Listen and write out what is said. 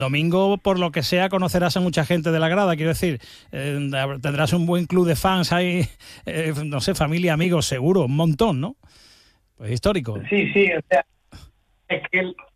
domingo, por lo que sea, conocerás a mucha gente de la grada, quiero decir, tendrás un buen club de fans ahí, no sé, familia, amigos, seguro, un montón, ¿no? Pues histórico. Sí, o sea, es que